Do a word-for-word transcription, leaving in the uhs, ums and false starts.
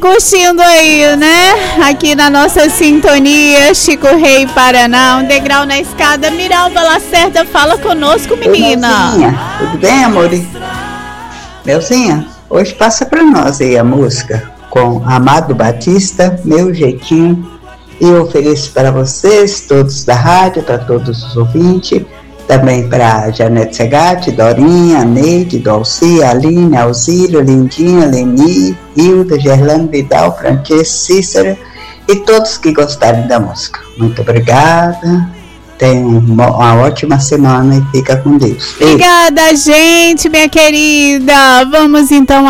curtindo aí, né? Aqui na nossa sintonia, Chico Rei Paraná, um degrau na escada. Miralva Lacerda, fala conosco, menina. Melzinha, tudo bem, amor? Melzinha, hoje passa pra nós aí a música com Amado Batista, Meu Jeitinho. E eu ofereço para vocês, todos da rádio, para todos os ouvintes, também para Janete Segatti, Dorinha, Neide, Dolci, Aline, Alzírio, Lindinha, Leni, Hilda, Gerlane Vidal, Francesca, Cícera e todos que gostarem da música. Muito obrigada, tenham uma, uma ótima semana e fica com Deus. Obrigada, gente, minha querida. Vamos então